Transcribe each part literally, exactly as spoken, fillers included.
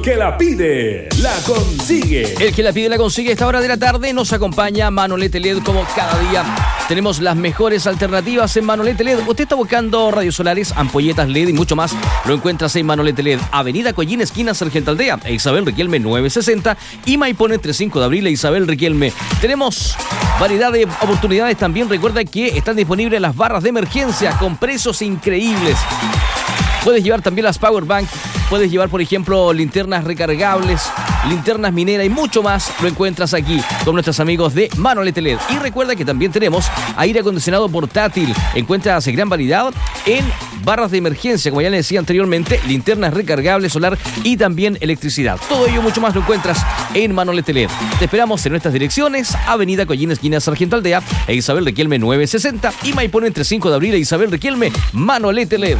que la pide, la consigue. El que la pide la consigue a esta hora de la tarde. Nos acompaña Manolete L E D como cada día. Tenemos las mejores alternativas en Manolete L E D. Usted está buscando radios solares, ampolletas L E D y mucho más. Lo encuentras en Manolete L E D. Avenida Collín, esquina Sargento Aldea, e Isabel Riquelme novecientos sesenta y Maipón entre cinco de abril e Isabel Riquelme. Tenemos variedad de oportunidades también. Recuerda que están disponibles las barras de emergencia con precios increíbles. Puedes llevar también las Power Bank. Puedes llevar, por ejemplo, linternas recargables, linternas mineras y mucho más. Lo encuentras aquí con nuestros amigos de Manolete L E D. Y recuerda que también tenemos aire acondicionado portátil. Encuentras gran variedad en barras de emergencia, como ya les decía anteriormente, linternas recargables, solar y también electricidad. Todo ello y mucho más lo encuentras en Manolete L E D. Te esperamos en nuestras direcciones: Avenida Collín, esquina Sargento Aldea, e Isabel Riquelme novecientos sesenta y Maipón entre cinco de abril e Isabel Riquelme. Manolete L E D.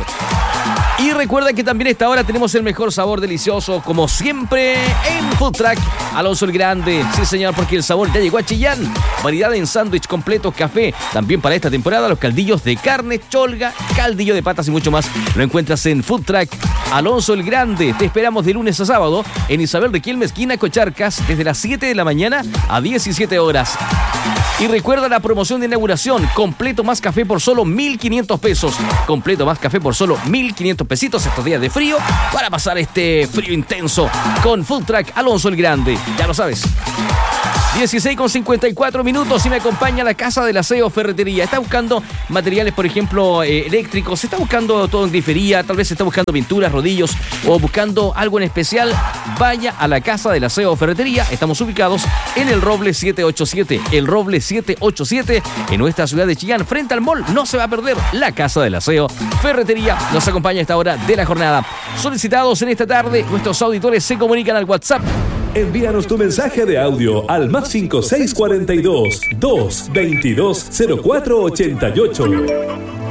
Y recuerda que también a esta hora tenemos el mejor sabor delicioso, como siempre, en Food Truck Alonso el Grande. Sí, señor, porque el sabor ya llegó a Chillán. Variedad en sándwich completo, café. También para esta temporada, los caldillos de carne, cholga, caldillo de patas y mucho más. Lo encuentras en Food Truck Alonso el Grande. Te esperamos de lunes a sábado en Isabel Riquelme, esquina Cocharcas, desde las siete de la mañana a diecisiete horas. Y recuerda la promoción de inauguración: completo más café por solo mil quinientos pesos. Completo más café por solo mil quinientos pesitos estos días de frío, para pasar este frío intenso con Food Truck Alonso el Grande. Ya lo sabes. dieciséis con cincuenta y cuatro minutos y me acompaña la Casa del Aseo Ferretería. Está buscando materiales, por ejemplo, eh, eléctricos. Está buscando todo en grifería. Tal vez está buscando pinturas, rodillos o buscando algo en especial. Vaya a la Casa del Aseo Ferretería. Estamos ubicados en el Roble setecientos ochenta y siete. El Roble setecientos ochenta y siete en nuestra ciudad de Chillán, frente al mall. No se va a perder la Casa del Aseo Ferretería. Nos acompaña a esta hora de la jornada. Solicitados en esta tarde, nuestros auditores se comunican al WhatsApp. Envíanos tu mensaje de audio al más cinco seis cuatro dos, dos veintidós, cero cuatro ochenta y ocho.